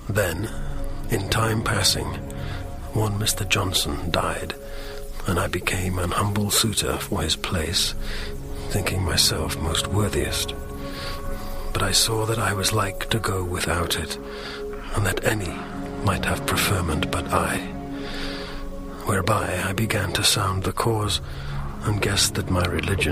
Then, in time passing, one Mr. Johnson died, and I became an humble suitor for his place, thinking myself most worthiest. But I saw that I was like to go without it, and that any might have preferment but I. Whereby I began to sound the cause, and guessed that my religion